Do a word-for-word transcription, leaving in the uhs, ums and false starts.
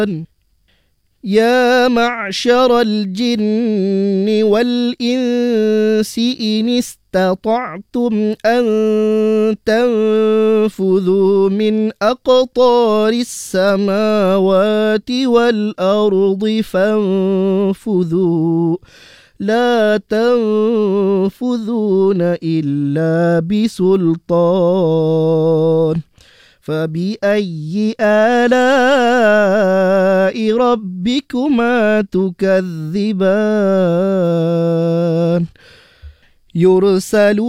يا معشر الجن والإنس إن استطعتم أن تنفذوا من أقطار السماوات والأرض فانفذوا لا تنفذون إلا بسلطان فبأي آلاء ربكما تكذبان يرسل